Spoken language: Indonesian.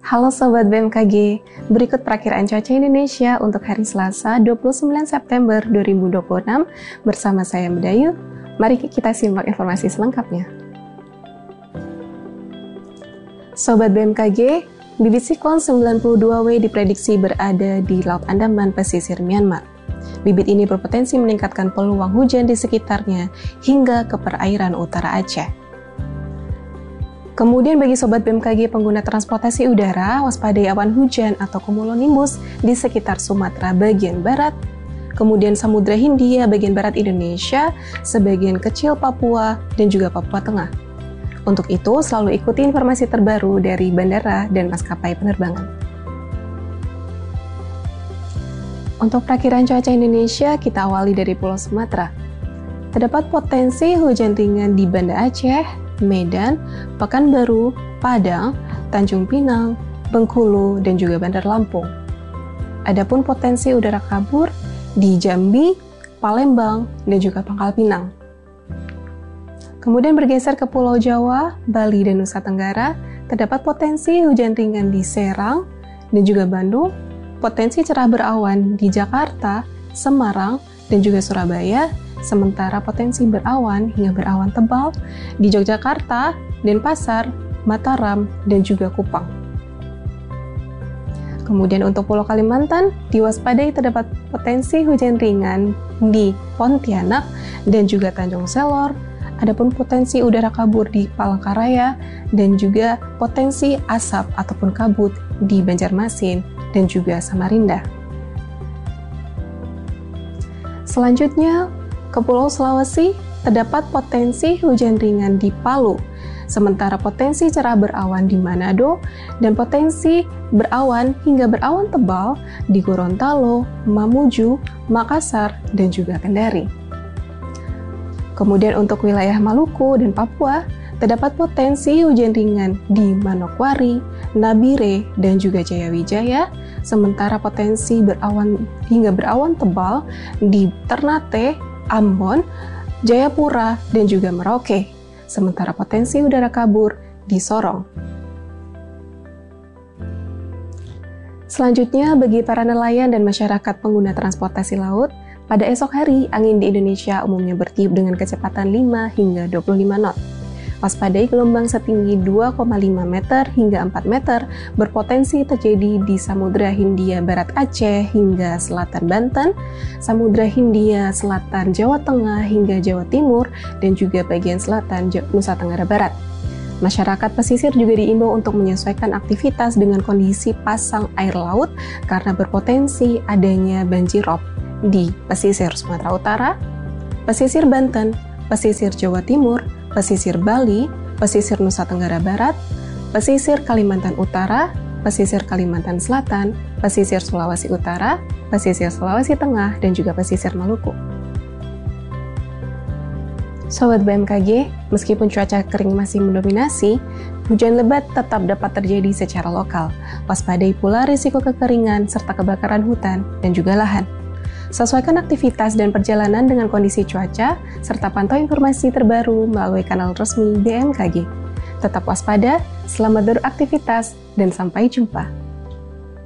Halo Sobat BMKG, berikut perakiraan cuaca Indonesia untuk hari Selasa 29 September 2026 bersama saya Medayu. Mari kita simak informasi selengkapnya. Sobat BMKG, bibit siklon 92W diprediksi berada di Laut Andaman pesisir Myanmar. Bibit ini berpotensi meningkatkan peluang hujan di sekitarnya hingga ke perairan utara Aceh. Kemudian bagi Sobat BMKG pengguna transportasi udara, waspadai awan hujan atau cumulonimbus di sekitar Sumatera bagian barat, kemudian Samudra Hindia bagian barat Indonesia, sebagian kecil Papua, dan juga Papua Tengah. Untuk itu, selalu ikuti informasi terbaru dari bandara dan maskapai penerbangan. Untuk perakiran cuaca Indonesia, kita awali dari Pulau Sumatera. Terdapat potensi hujan ringan di Banda Aceh, Medan, Pekanbaru, Padang, Tanjung Pinang, Bengkulu, dan juga Bandar Lampung. Adapun potensi udara kabur di Jambi, Palembang, dan juga Pangkal Pinang. Kemudian bergeser ke Pulau Jawa, Bali, dan Nusa Tenggara, terdapat potensi hujan ringan di Serang dan juga Bandung, potensi cerah berawan di Jakarta, Semarang, dan juga Surabaya, sementara potensi berawan hingga berawan tebal di Yogyakarta, Denpasar, Mataram, dan juga Kupang. Kemudian untuk Pulau Kalimantan, diwaspadai terdapat potensi hujan ringan di Pontianak dan juga Tanjung Selor, adapun potensi udara kabur di Palangkaraya, dan juga potensi asap ataupun kabut di Banjarmasin dan juga Samarinda. Selanjutnya, ke Pulau Sulawesi, terdapat potensi hujan ringan di Palu, sementara potensi cerah berawan di Manado, dan potensi berawan hingga berawan tebal di Gorontalo, Mamuju, Makassar, dan juga Kendari. Kemudian untuk wilayah Maluku dan Papua, terdapat potensi hujan ringan di Manokwari, Nabire, dan juga Jayawijaya, sementara potensi berawan hingga berawan tebal di Ternate, Ambon, Jayapura, dan juga Merauke, sementara potensi udara kabur di Sorong. Selanjutnya, bagi para nelayan dan masyarakat pengguna transportasi laut, pada esok hari angin di Indonesia umumnya bertiup dengan kecepatan 5 hingga 25 knot. Waspadai gelombang setinggi 2,5 meter hingga 4 meter berpotensi terjadi di Samudra Hindia Barat Aceh hingga Selatan Banten, Samudra Hindia Selatan Jawa Tengah hingga Jawa Timur, dan juga bagian selatan Nusa Tenggara Barat. Masyarakat pesisir juga diimbau untuk menyesuaikan aktivitas dengan kondisi pasang air laut karena berpotensi adanya banjir rob di pesisir Sumatera Utara, pesisir Banten, pesisir Jawa Timur, pesisir Bali, pesisir Nusa Tenggara Barat, pesisir Kalimantan Utara, pesisir Kalimantan Selatan, pesisir Sulawesi Utara, pesisir Sulawesi Tengah, dan juga pesisir Maluku. Sobat BMKG, meskipun cuaca kering masih mendominasi, hujan lebat tetap dapat terjadi secara lokal. Waspadai pula risiko kekeringan serta kebakaran hutan dan juga lahan. Sesuaikan aktivitas dan perjalanan dengan kondisi cuaca, serta pantau informasi terbaru melalui kanal resmi BMKG. Tetap waspada, selamat beraktivitas, dan sampai jumpa.